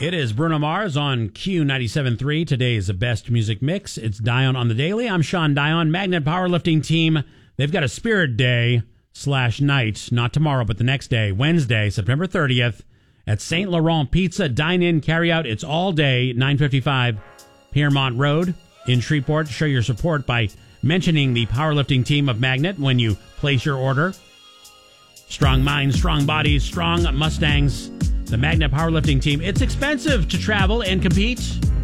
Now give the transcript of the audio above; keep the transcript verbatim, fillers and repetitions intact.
It is Bruno Mars on Q ninety-seven point three, today's best music mix. It's Dion on the Daily. I'm Sean Dion. Magnet Powerlifting Team, they've got a Spirit Day slash night, not tomorrow, but the next day, Wednesday, September thirtieth, at Saint Laurent Pizza. Dine in, carry out. It's all day, nine fifty-five Piermont Road in Shreveport. Show your support by mentioning the powerlifting team of Magnet when you place your order. Strong minds, strong bodies, strong Mustangs. The Magnet Powerlifting Team. It's expensive to travel and compete.